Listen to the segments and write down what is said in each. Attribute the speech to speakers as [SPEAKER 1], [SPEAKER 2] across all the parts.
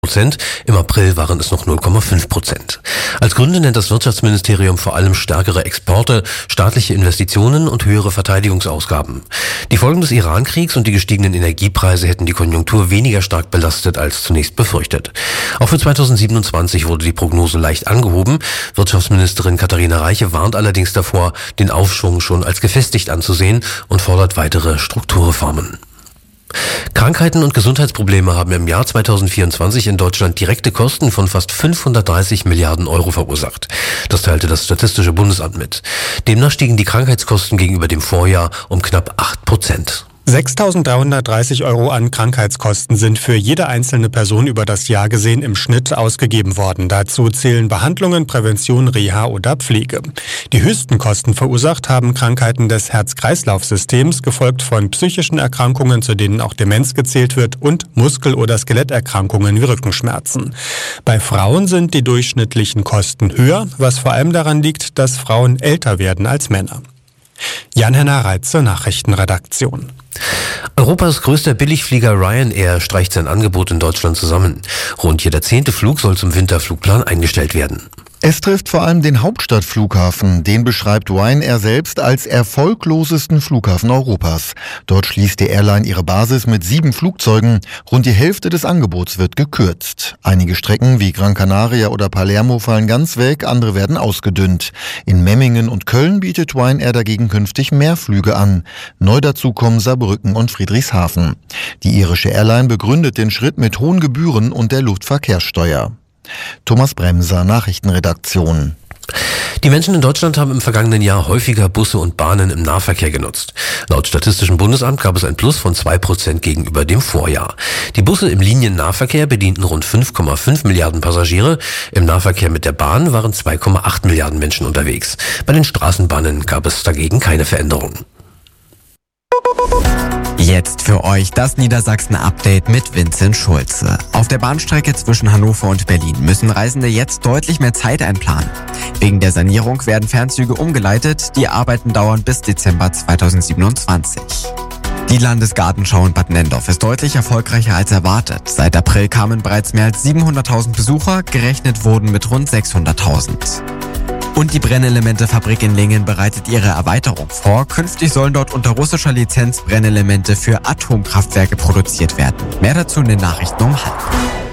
[SPEAKER 1] Im April waren es noch 0,5%. Als Gründe nennt das Wirtschaftsministerium vor allem stärkere Exporte, staatliche Investitionen und höhere Verteidigungsausgaben. Die Folgen des Iran-Kriegs und die gestiegenen Energiepreise hätten die Konjunktur weniger stark belastet als zunächst befürchtet. Auch für 2027 wurde die Prognose leicht angehoben. Wirtschaftsministerin Katharina Reiche warnt allerdings davor, den Aufschwung schon als gefestigt anzusehen und fordert weitere Strukturreformen. Krankheiten und Gesundheitsprobleme haben im Jahr 2024 in Deutschland direkte Kosten von fast 530 Milliarden Euro verursacht. Das teilte das Statistische Bundesamt mit. Demnach stiegen die Krankheitskosten gegenüber dem Vorjahr um knapp 8%.
[SPEAKER 2] 6.330 Euro an Krankheitskosten sind für jede einzelne Person über das Jahr gesehen im Schnitt ausgegeben worden. Dazu zählen Behandlungen, Prävention, Reha oder Pflege. Die höchsten Kosten verursacht haben Krankheiten des Herz-Kreislauf-Systems, gefolgt von psychischen Erkrankungen, zu denen auch Demenz gezählt wird, und Muskel- oder Skeletterkrankungen wie Rückenschmerzen. Bei Frauen sind die durchschnittlichen Kosten höher, was vor allem daran liegt, dass Frauen älter werden als Männer. Jan-Henner Reitze, Nachrichtenredaktion.
[SPEAKER 1] Europas größter Billigflieger Ryanair streicht sein Angebot in Deutschland zusammen. Rund jeder 10. Flug soll zum Winterflugplan eingestellt werden.
[SPEAKER 3] Es trifft vor allem den Hauptstadtflughafen. Den beschreibt Ryanair selbst als erfolglosesten Flughafen Europas. Dort schließt die Airline ihre Basis mit 7 Flugzeugen. Rund die Hälfte des Angebots wird gekürzt. Einige Strecken wie Gran Canaria oder Palermo fallen ganz weg, andere werden ausgedünnt. In Memmingen und Köln bietet Ryanair dagegen künftig mehr Flüge an. Neu dazu kommen Saarbrücken und Friedrichshafen. Die irische Airline begründet den Schritt mit hohen Gebühren und der Luftverkehrssteuer. Thomas Bremser, Nachrichtenredaktion.
[SPEAKER 1] Die Menschen in Deutschland haben im vergangenen Jahr häufiger Busse und Bahnen im Nahverkehr genutzt. Laut Statistischem Bundesamt gab es ein Plus von 2% gegenüber dem Vorjahr. Die Busse im Liniennahverkehr bedienten rund 5,5 Milliarden Passagiere. Im Nahverkehr mit der Bahn waren 2,8 Milliarden Menschen unterwegs. Bei den Straßenbahnen gab es dagegen keine Veränderung.
[SPEAKER 4] Jetzt für euch das Niedersachsen-Update mit Vincent Schulze. Auf der Bahnstrecke zwischen Hannover und Berlin müssen Reisende jetzt deutlich mehr Zeit einplanen. Wegen der Sanierung werden Fernzüge umgeleitet. Die Arbeiten dauern bis Dezember 2027. Die Landesgartenschau in Bad Nenndorf ist deutlich erfolgreicher als erwartet. Seit April kamen bereits mehr als 700.000 Besucher, gerechnet wurden mit rund 600.000. Und die Brennelemente-Fabrik in Lingen bereitet ihre Erweiterung vor. Künftig sollen dort unter russischer Lizenz Brennelemente für Atomkraftwerke produziert werden. Mehr dazu in den Nachrichten um 12:30.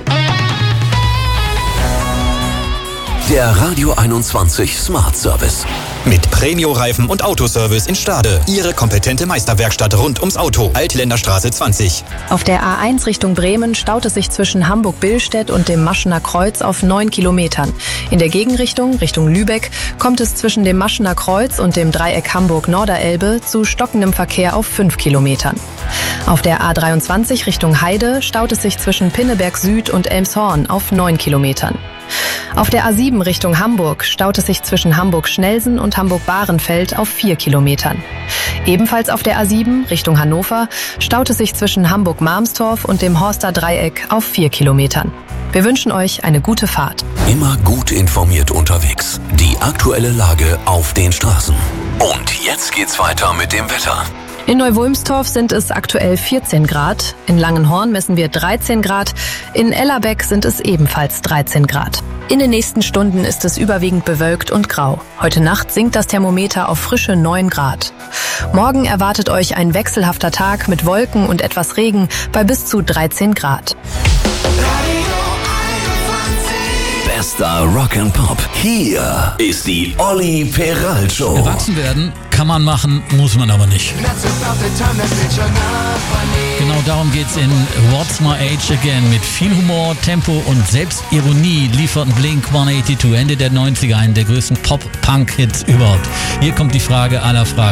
[SPEAKER 5] Der Radio 21 Smart Service.
[SPEAKER 6] Mit Premio-Reifen und Autoservice in Stade. Ihre kompetente Meisterwerkstatt rund ums Auto. Altländerstraße 20.
[SPEAKER 7] Auf der A1 Richtung Bremen staut es sich zwischen Hamburg-Billstedt und dem Maschener Kreuz auf 9 Kilometern. In der Gegenrichtung, Richtung Lübeck, kommt es zwischen dem Maschener Kreuz und dem Dreieck Hamburg-Norderelbe zu stockendem Verkehr auf 5 Kilometern. Auf der A23 Richtung Heide staut es sich zwischen Pinneberg Süd und Elmshorn auf 9 Kilometern. Auf der A7 Richtung Hamburg staut es sich zwischen Hamburg-Schnelsen und Hamburg-Bahrenfeld auf 4 Kilometern. Ebenfalls auf der A7 Richtung Hannover staut es sich zwischen Hamburg-Marmstorf und dem Horster Dreieck auf 4 Kilometern. Wir wünschen euch eine gute Fahrt.
[SPEAKER 5] Immer gut informiert unterwegs. Die aktuelle Lage auf den Straßen. Und jetzt geht's weiter mit dem Wetter.
[SPEAKER 7] In Neu-Wulmstorf sind es aktuell 14 Grad, in Langenhorn messen wir 13 Grad, in Ellerbeck sind es ebenfalls 13 Grad. In den nächsten Stunden ist es überwiegend bewölkt und grau. Heute Nacht sinkt das Thermometer auf frische 9 Grad. Morgen erwartet euch ein wechselhafter Tag mit Wolken und etwas Regen bei bis zu 13 Grad.
[SPEAKER 5] Bester Rock'n'Pop. Hier ist die Olli Peral Show.
[SPEAKER 8] Erwachsen werden kann man machen, muss man aber nicht. Genau darum geht's in What's My Age Again. Mit viel Humor, Tempo und Selbstironie lieferten Blink 182 Ende der 90er einen der größten Pop-Punk-Hits überhaupt. Hier kommt die Frage aller Fragen.